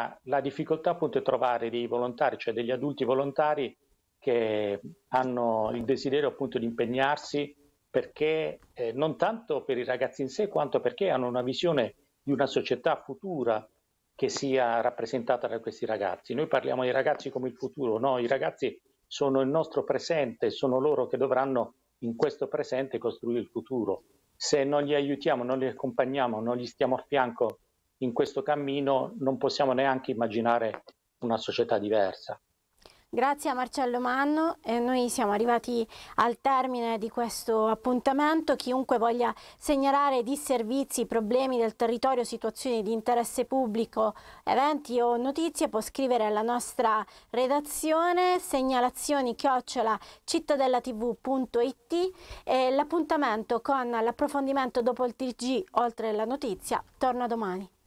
la difficoltà appunto è trovare dei volontari, cioè degli adulti volontari che hanno il desiderio appunto di impegnarsi, perché non tanto per i ragazzi in sé, quanto perché hanno una visione di una società futura che sia rappresentata da questi ragazzi. Noi parliamo dei ragazzi come il futuro, no? I ragazzi sono il nostro presente, sono loro che dovranno in questo presente costruire il futuro. Se non li aiutiamo, non li accompagniamo, non gli stiamo a fianco in questo cammino, non possiamo neanche immaginare una società diversa. Grazie a Marcello Manno, noi siamo arrivati al termine di questo appuntamento. Chiunque voglia segnalare disservizi, problemi del territorio, situazioni di interesse pubblico, eventi o notizie può scrivere alla nostra redazione segnalazioni@cittadellatv.it, e l'appuntamento con l'approfondimento dopo il TG oltre la notizia torna domani.